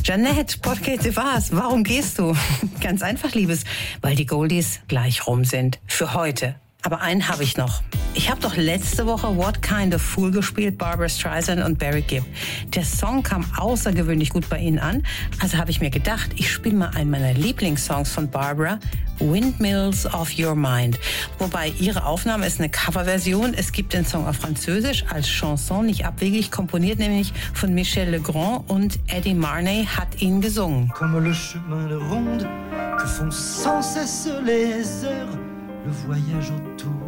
Jeanette, ¿por qué te vas? Warum gehst du? Ganz einfach, Liebes, weil die Goldies gleich rum sind. Für heute. Aber einen habe ich noch. Ich habe doch letzte Woche What Kind of Fool gespielt, Barbra Streisand und Barry Gibb. Der Song kam außergewöhnlich gut bei Ihnen an. Also habe ich mir gedacht, ich spiele mal einen meiner Lieblingssongs von Barbra, Windmills of Your Mind. Wobei ihre Aufnahme ist eine Coverversion. Es gibt den Song auf Französisch als Chanson, nicht abwegig, komponiert nämlich von Michel Legrand und Eddie Marnay hat ihn gesungen. Comme le chemin de ronde que font sans cesse les heures, le voyage autour